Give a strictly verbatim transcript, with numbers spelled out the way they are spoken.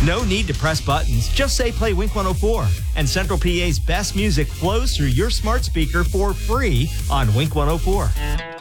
No need to press buttons. Just say play Wink one oh four. And Central P A's best music flows through your smart speaker for free on Wink one oh four.